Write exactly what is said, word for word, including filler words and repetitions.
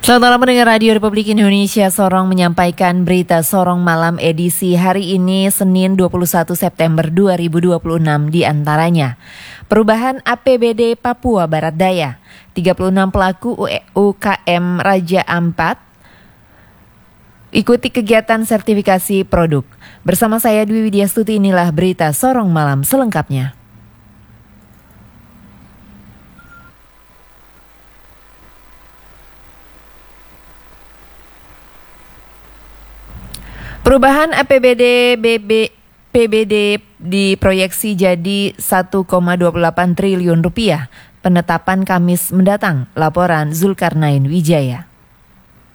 Selamat malam mendengar Radio Republik Indonesia. Sorong menyampaikan berita Sorong Malam edisi hari ini Senin dua puluh satu September dua ribu dua puluh enam, di antaranya perubahan A P B D Papua Barat Daya, tiga puluh enam pelaku U K M Raja Ampat ikuti kegiatan sertifikasi produk. Bersama saya Dwi Widyastuti, inilah berita Sorong Malam selengkapnya. Perubahan A P B D B B, P B D diproyeksi jadi satu koma dua puluh delapan triliun rupiah. Penetapan Kamis mendatang. Laporan Zulkarnain Wijaya.